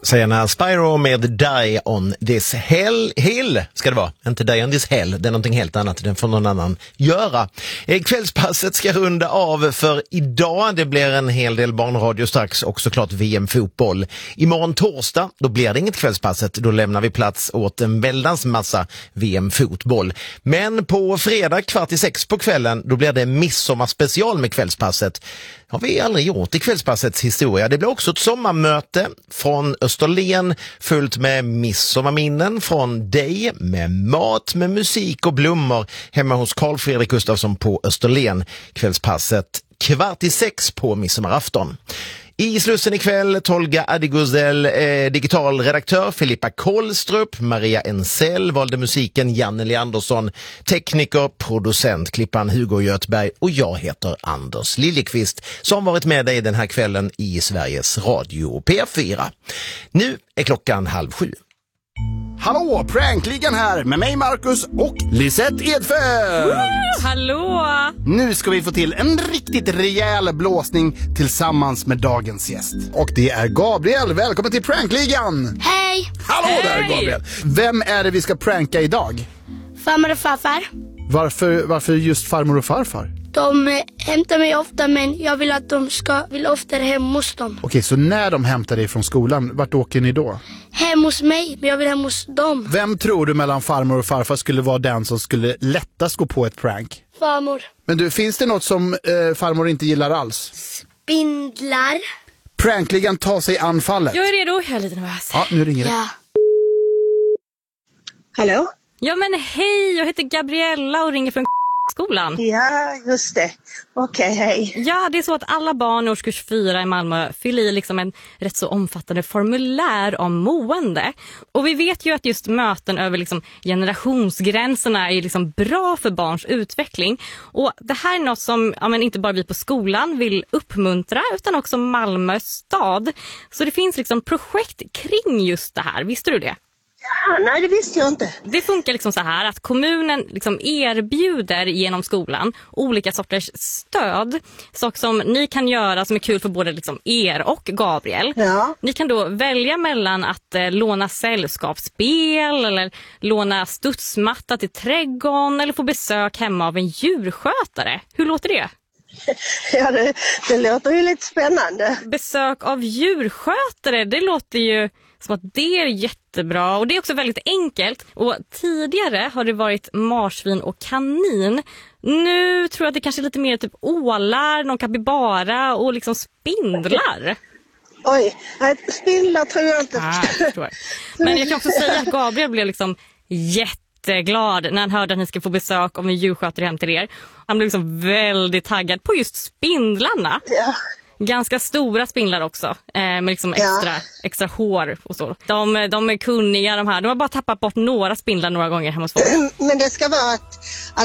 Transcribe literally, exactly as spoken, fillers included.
Sägarna Spyro med Die on this hell, hill ska det vara, inte Die on this hell, det är någonting helt annat, den får någon annan göra. Kvällspasset ska runda av för idag, det blir en hel del barnradio strax och såklart V M-fotboll. Imorgon torsdag, då blir det inget kvällspasset, då lämnar vi plats åt en väldans massa V M-fotboll. Men på fredag kvart i sex på kvällen, då blir det midsommarspecial med kvällspasset. Har vi aldrig gjort i kvällspassets historia. Det blir också ett sommarmöte från Österlen fullt med midsommarminnen från dig, med mat, med musik och blommor hemma hos Carl Fredrik Gustafsson på Österlen. Kvällspasset kvart i sex på midsommarafton. I Slussen ikväll, Tolga Adigusel, eh, digital redaktör, Filippa Kohlstrup, Maria Ensel, valde musiken, Janne Andersson, tekniker, producent, klippan Hugo Göthberg och jag heter Anders Liljekvist som varit med dig den här kvällen i Sveriges Radio P fyra. Nu är klockan halv sju. Hallå, Prankligan här med mig Marcus och Lisette Edfeldt. Woo, hallå! Nu ska vi få till en riktigt rejäl blåsning tillsammans med dagens gäst. Och det är Gabriel, välkommen till Prankligan. Hej! Hallå Hej. där Gabriel. Vem är det vi ska pranka idag? Farmor och farfar. Varför, varför just farmor och farfar? De eh, hämtar mig ofta, men jag vill att de ska vill oftare hem hos dem. Okej, så när de hämtar dig från skolan, vart åker ni då? Hem hos mig, men jag vill hem hos dem. Vem tror du mellan farmor och farfar skulle vara den som skulle lättast gå på ett prank? Farmor. Men du, finns det något som eh, farmor inte gillar alls? Spindlar. Prankligan tar sig anfallet. Jag är redo, jag är lite nervös. Ja, nu ringer det. Ja. Hallå? Ja men hej, jag heter Gabriella och ringer från skolan. Ja, just det. Okej, hej. Ja, det är så att alla barn i årskurs fyra i Malmö fyller i liksom en rätt så omfattande formulär om mående. Och vi vet ju att just möten över liksom generationsgränserna är liksom bra för barns utveckling. Och det här är något som ja, men inte bara vi på skolan vill uppmuntra utan också Malmö stad. Så det finns liksom projekt kring just det här, visste du det? Ja, nej, det visste jag inte. Det funkar liksom så här att kommunen liksom erbjuder genom skolan olika sorters stöd. Saker som ni kan göra som är kul för både liksom er och Gabriel. Ja. Ni kan då välja mellan att eh, låna sällskapsspel eller låna studsmatta till trädgården eller få besök hemma av en djurskötare. Hur låter det? Ja, det, det låter ju lite spännande. Besök av djurskötare, det låter ju som att det är jättebra och det är också väldigt enkelt. Och tidigare har det varit marsvin och kanin. Nu tror jag att det kanske är lite mer typ ålar, någon kapibara och liksom spindlar. Oj, nej, spindlar tror jag inte. Ah, jag förstår. Men jag kan också säga att Gabriel blev liksom jätteglad när han hörde att ni ska få besök av en djurskötare hem till er. Han blev liksom väldigt taggad på just spindlarna. Ja. Ganska stora spindlar också, eh, med liksom extra, Ja. extra hår och så. De, de är kunniga de här. De har bara tappat bort några spindlar några gånger hemma hos folk. Men det ska vara att, att